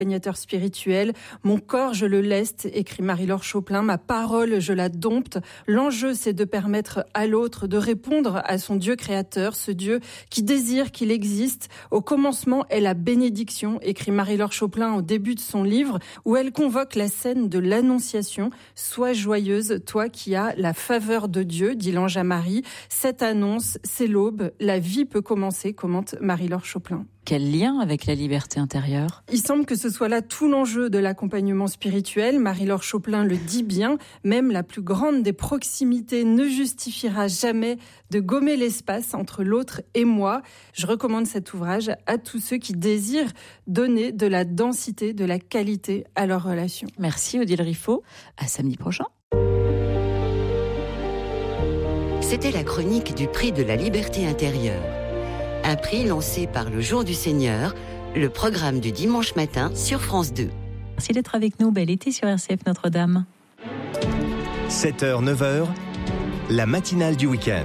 accompagnateur spirituel. Mon corps, je le leste, écrit Marie-Laure Choplin. Ma parole, je la dompte. L'enjeu, c'est de permettre à l'autre de répondre à son Dieu créateur, ce Dieu qui désire qu'il existe. Au commencement est la bénédiction, écrit Marie-Laure Choplin au début de son livre, où elle convoque la scène de l'Annonciation. Sois joyeuse, toi qui as la faveur de Dieu, dit l'ange à Marie. Cette annonce, c'est l'aube. La vie peut commencer, commente Marie-Laure Choplin. Quel lien avec la liberté intérieure ? Il semble que ce soit là tout l'enjeu de l'accompagnement spirituel. Marie-Laure Choplin le dit bien, même la plus grande des proximités ne justifiera jamais de gommer l'espace entre l'autre et moi. Je recommande cet ouvrage à tous ceux qui désirent donner de la densité, de la qualité à leurs relations. Merci Odile Riffaut, à samedi prochain. C'était la chronique du prix de la liberté intérieure. Un prix lancé par le Jour du Seigneur, le programme du dimanche matin sur France 2. Merci d'être avec nous. Bel été sur RCF Notre-Dame. 7h, 9h, la matinale du week-end.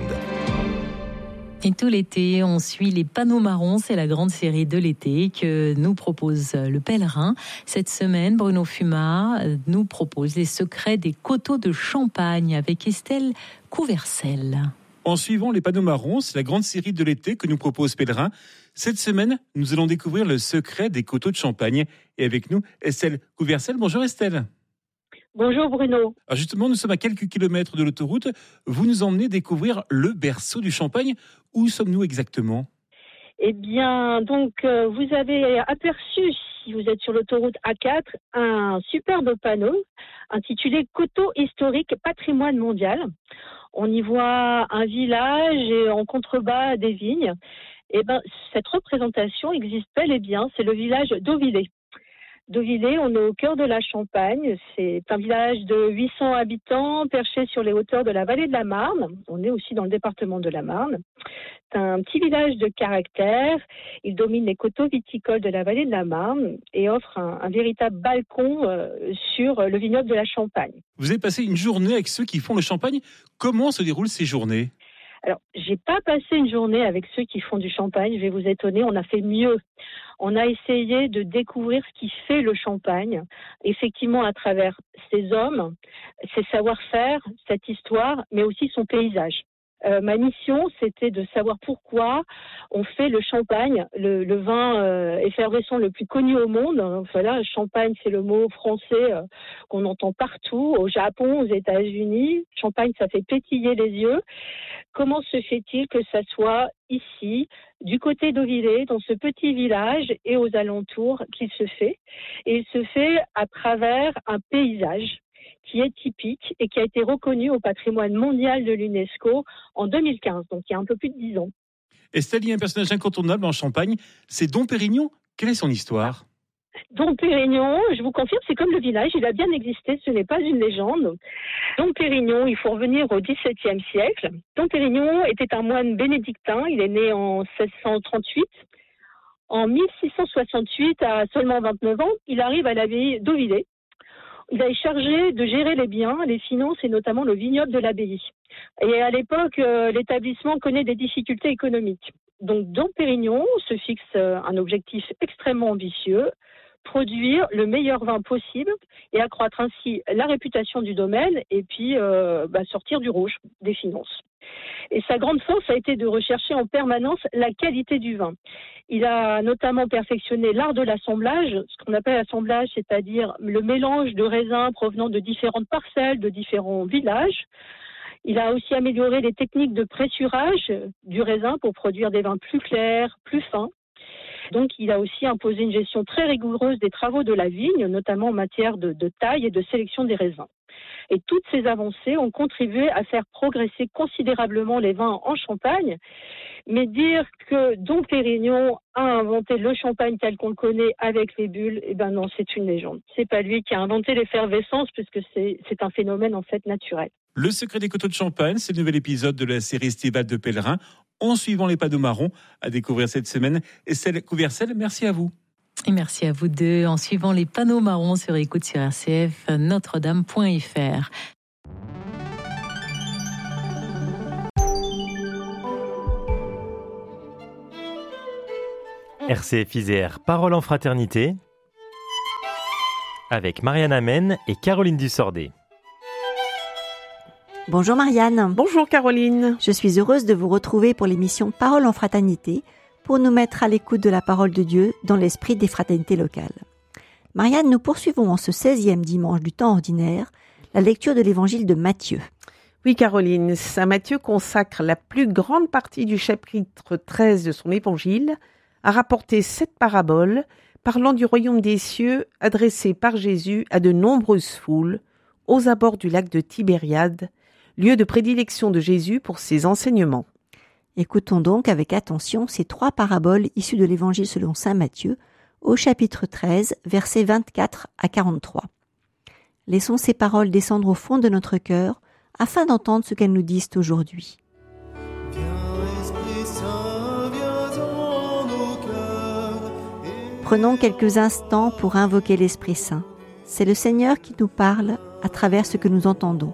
Et tout l'été, on suit les panneaux marrons. C'est la grande série de l'été que nous propose le Pèlerin. Cette semaine, Bruno Fumat nous propose les secrets des coteaux de Champagne avec Estelle Couvercel. En suivant les panneaux marrons, c'est la grande série de l'été que nous propose Pèlerin. Cette semaine, nous allons découvrir le secret des coteaux de Champagne. Et avec nous, Estelle Couvercel. Bonjour Estelle. Bonjour Bruno. Alors justement, nous sommes à quelques kilomètres de l'autoroute. Vous nous emmenez découvrir le berceau du Champagne. Où sommes-nous exactement ? Eh bien, donc, vous avez aperçu, si vous êtes sur l'autoroute A4, un superbe panneau intitulé « Coteaux historiques patrimoine mondial ». On y voit un village et en contrebas des vignes. Eh bien, cette représentation existe bel et bien, c'est le village d'Auvillers. D'Auvillers, on est au cœur de la Champagne. C'est un village de 800 habitants perché sur les hauteurs de la vallée de la Marne. On est aussi dans le département de la Marne. C'est un petit village de caractère. Il domine les coteaux viticoles de la vallée de la Marne et offre un véritable balcon sur le vignoble de la Champagne. Vous avez passé une journée avec ceux qui font le champagne. Comment se déroulent ces journées ? Alors, j'ai pas passé une journée avec ceux qui font du champagne, je vais vous étonner, on a fait mieux. On a essayé de découvrir ce qui fait le champagne, effectivement à travers ses hommes, ses savoir-faire, cette histoire, mais aussi son paysage. Ma mission, c'était de savoir pourquoi on fait le champagne, le vin effervescent le plus connu au monde. Voilà, champagne, c'est le mot français qu'on entend partout, au Japon, aux États-Unis. Champagne, ça fait pétiller les yeux. Comment se fait-il que ça soit ici, du côté d'Auvillers, dans ce petit village et aux alentours, qu'il se fait ? Et il se fait à travers un paysage qui est typique et qui a été reconnu au patrimoine mondial de l'UNESCO en 2015, donc il y a un peu plus de 10 ans. Estelle, il y a un personnage incontournable en Champagne, c'est Dom Pérignon. Quelle est son histoire ? Dom Pérignon, je vous confirme, c'est comme le village, il a bien existé, ce n'est pas une légende. Dom Pérignon, il faut revenir au XVIIe siècle. Dom Pérignon était un moine bénédictin, il est né en 1638. En 1668, à seulement 29 ans, il arrive à l'abbaye d'Auvillers. Il est chargé de gérer les biens, les finances et notamment le vignoble de l'abbaye. Et à l'époque, l'établissement connaît des difficultés économiques. Donc Dom Pérignon se fixe un objectif extrêmement ambitieux, produire le meilleur vin possible et accroître ainsi la réputation du domaine et puis sortir du rouge des finances. Et sa grande force a été de rechercher en permanence la qualité du vin. Il a notamment perfectionné l'art de l'assemblage, ce qu'on appelle l'assemblage, c'est-à-dire le mélange de raisins provenant de différentes parcelles, de différents villages. Il a aussi amélioré les techniques de pressurage du raisin pour produire des vins plus clairs, plus fins. Donc, il a aussi imposé une gestion très rigoureuse des travaux de la vigne, notamment en matière de taille et de sélection des raisins. Et toutes ces avancées ont contribué à faire progresser considérablement les vins en Champagne. Mais dire que Dom Pérignon a inventé le champagne tel qu'on le connaît avec les bulles, eh ben non, c'est une légende. C'est pas lui qui a inventé l'effervescence, puisque c'est un phénomène en fait naturel. Le secret des coteaux de Champagne, c'est le nouvel épisode de la série estivale de Pèlerin, en suivant les panneaux marrons, à découvrir cette semaine. Estelle Couvercel, merci à vous. Et merci à vous deux, en suivant les panneaux marrons sur écoute sur RCF, notre-dame.fr. RCF Isère, Parole en fraternité. avec Marianne Amen et Caroline Dussordet. Bonjour Marianne. Bonjour Caroline. Je suis heureuse de vous retrouver pour l'émission Parole en fraternité, pour nous mettre à l'écoute de la parole de Dieu dans l'esprit des fraternités locales. Marianne, nous poursuivons en ce 16e dimanche du temps ordinaire la lecture de l'évangile de Matthieu. Oui Caroline, saint Matthieu consacre la plus grande partie du chapitre 13 de son évangile à rapporter 7 paraboles parlant du royaume des cieux adressées par Jésus à de nombreuses foules aux abords du lac de Tibériade, lieu de prédilection de Jésus pour ses enseignements. Écoutons donc avec attention ces 3 paraboles issues de l'évangile selon saint Matthieu au chapitre 13, versets 24 à 43. Laissons ces paroles descendre au fond de notre cœur afin d'entendre ce qu'elles nous disent aujourd'hui. Prenons quelques instants pour invoquer l'Esprit Saint. C'est le Seigneur qui nous parle à travers ce que nous entendons.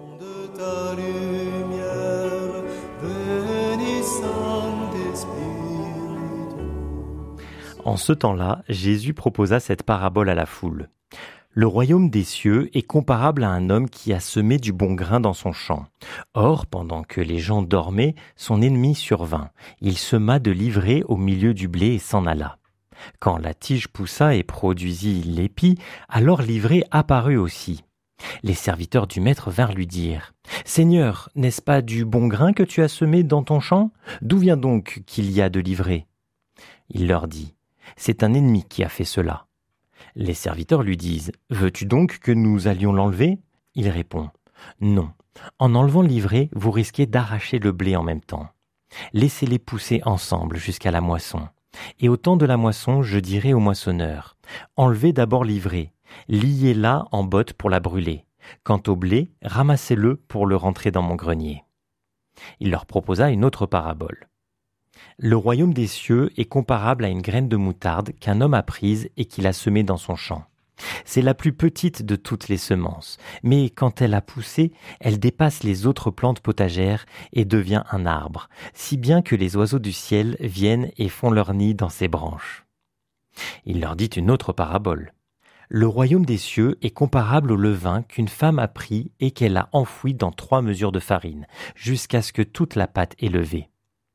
En ce temps-là, Jésus proposa cette parabole à la foule. Le royaume des cieux est comparable à un homme qui a semé du bon grain dans son champ. Or, pendant que les gens dormaient, son ennemi survint. Il sema de l'ivraie au milieu du blé et s'en alla. Quand la tige poussa et produisit l'épi, alors l'ivraie apparut aussi. Les serviteurs du maître vinrent lui dire « Seigneur, n'est-ce pas du bon grain que tu as semé dans ton champ ? D'où vient donc qu'il y a de l'ivraie ?» Il leur dit « C'est un ennemi qui a fait cela. » Les serviteurs lui disent « Veux-tu donc que nous allions l'enlever ?» Il répond « Non, en enlevant l'ivraie, vous risquez d'arracher le blé en même temps. Laissez-les pousser ensemble jusqu'à la moisson. Et au temps de la moisson, je dirai au moissonneur « Enlevez d'abord l'ivraie, liez-la en botte pour la brûler. Quant au blé, ramassez-le pour le rentrer dans mon grenier. » Il leur proposa une autre parabole. Le royaume des cieux est comparable à une graine de moutarde qu'un homme a prise et qu'il a semée dans son champ. C'est la plus petite de toutes les semences, mais quand elle a poussé, elle dépasse les autres plantes potagères et devient un arbre, si bien que les oiseaux du ciel viennent et font leur nid dans ses branches. Il leur dit une autre parabole. Le royaume des cieux est comparable au levain qu'une femme a pris et qu'elle a enfoui dans 3 mesures de farine, jusqu'à ce que toute la pâte est levée.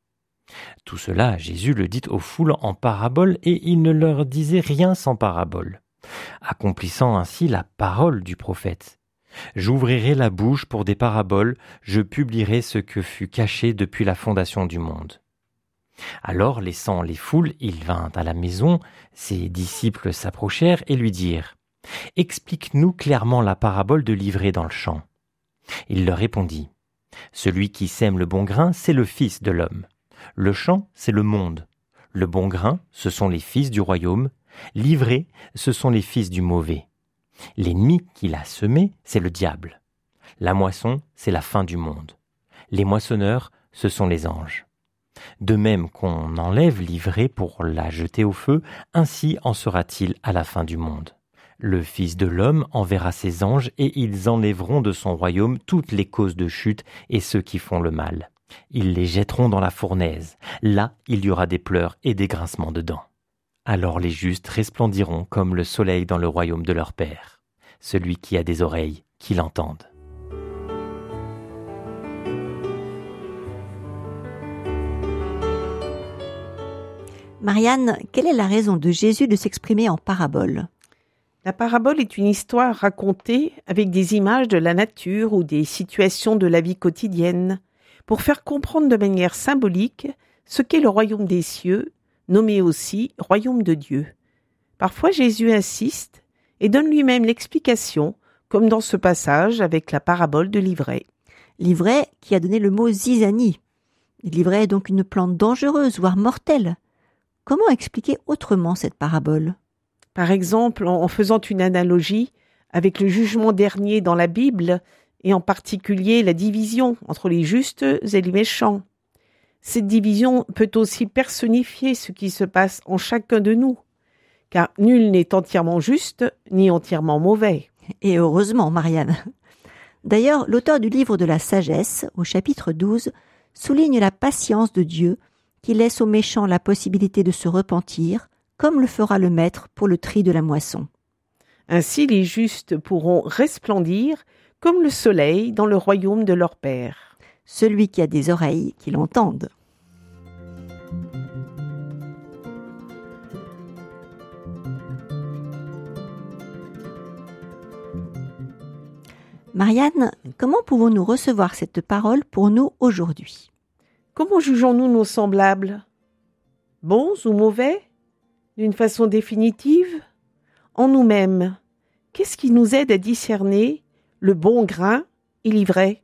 Tout cela, Jésus le dit aux foules en parabole et il ne leur disait rien sans parabole, accomplissant ainsi la parole du prophète. J'ouvrirai la bouche pour des paraboles, je publierai ce que fut caché depuis la fondation du monde. Alors, laissant les foules, il vint à la maison, ses disciples s'approchèrent et lui dirent « Explique-nous clairement la parabole de l'ivraie dans le champ. » Il leur répondit « Celui qui sème le bon grain, c'est le Fils de l'homme. Le champ, c'est le monde. Le bon grain, ce sont les fils du royaume. L'ivraie, ce sont les fils du mauvais. L'ennemi qui l'a semé, c'est le diable. La moisson, c'est la fin du monde. Les moissonneurs, ce sont les anges. De même qu'on enlève l'ivraie pour la jeter au feu, ainsi en sera-t-il à la fin du monde. Le Fils de l'homme enverra ses anges et ils enlèveront de son royaume toutes les causes de chute et ceux qui font le mal. Ils les jetteront dans la fournaise. Là, il y aura des pleurs et des grincements de dents. Alors les justes resplendiront comme le soleil dans le royaume de leur Père. Celui qui a des oreilles, qu'il entende. Marianne, quelle est la raison de Jésus de s'exprimer en parabole ? La parabole est une histoire racontée avec des images de la nature ou des situations de la vie quotidienne, pour faire comprendre de manière symbolique ce qu'est le royaume des cieux, nommé aussi royaume de Dieu. Parfois Jésus insiste et donne lui-même l'explication, comme dans ce passage avec la parabole de l'ivraie. L'ivraie qui a donné le mot zizanie. L'ivraie est donc une plante dangereuse, voire mortelle. Comment expliquer autrement cette parabole ? Par exemple, en faisant une analogie avec le jugement dernier dans la Bible, et en particulier la division entre les justes et les méchants. Cette division peut aussi personnifier ce qui se passe en chacun de nous, car nul n'est entièrement juste ni entièrement mauvais. Et heureusement, Marianne. D'ailleurs, l'auteur du livre de la sagesse, au chapitre 12, souligne la patience de Dieu qui laisse aux méchants la possibilité de se repentir, comme le fera le maître pour le tri de la moisson. Ainsi les justes pourront resplendir comme le soleil dans le royaume de leur Père. Celui qui a des oreilles, qu'il entende. Marianne, comment pouvons-nous recevoir cette parole pour nous aujourd'hui? Comment jugeons-nous nos semblables? Bons ou mauvais? D'une façon définitive? En nous-mêmes, qu'est-ce qui nous aide à discerner le bon grain et l'ivraie?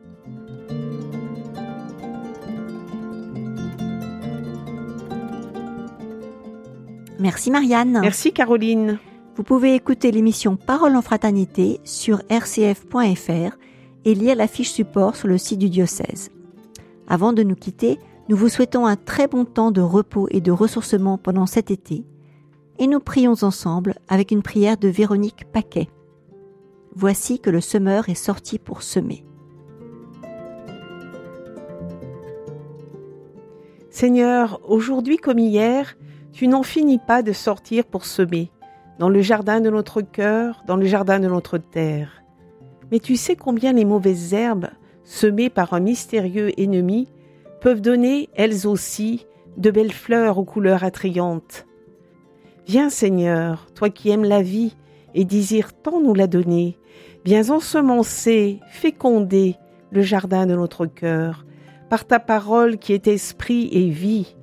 Merci Marianne. Merci Caroline. Vous pouvez écouter l'émission Parole en fraternité sur rcf.fr et lire la fiche support sur le site du diocèse. Avant de nous quitter, nous vous souhaitons un très bon temps de repos et de ressourcement pendant cet été et nous prions ensemble avec une prière de Véronique Paquet. Voici que le semeur est sorti pour semer. Seigneur, aujourd'hui comme hier, tu n'en finis pas de sortir pour semer, dans le jardin de notre cœur, dans le jardin de notre terre. Mais tu sais combien les mauvaises herbes, semées par un mystérieux ennemi, peuvent donner, elles aussi, de belles fleurs aux couleurs attrayantes. Viens Seigneur, toi qui aimes la vie et désires tant nous la donner, viens ensemencer, féconder le jardin de notre cœur, par ta parole qui est esprit et vie.